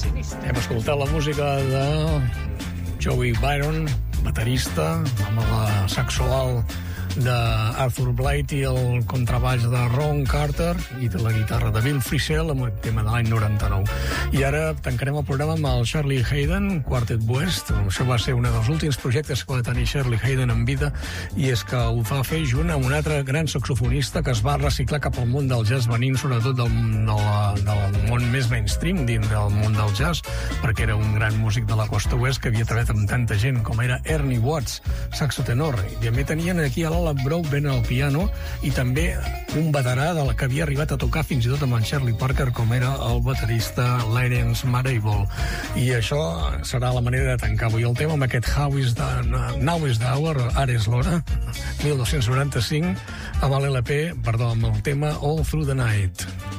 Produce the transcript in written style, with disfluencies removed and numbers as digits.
Hem escoltat la música de Joey Byron, baterista, amb la saxoal d'Arthur Blight i el contrabaix de Ron Carter i de la guitarra de Bill Frisell amb el tema de l'any 99. I ara tancarem el programa amb el Charlie Haden, Quartet West. Això va ser un dels últims projectes que va tenir Charlie Haden en vida, i és que ho va fer junt amb un altre gran saxofonista que es va reciclar cap al món del jazz, venint sobretot del món més mainstream dins del món del jazz, perquè era un gran músic de la costa oest que havia treballat amb tanta gent com era Ernie Watts, saxotenor. I també tenien aquí a l'Alan Broadbent al piano i també un veterà de la que havia arribat a tocar fins i tot amb en Charlie Parker, com era el baterista Lawrence Marable. I això serà la manera de tancar avui el tema amb aquest Now is the Hour, ara és l'hora, 1295, amb el tema All Through the Night.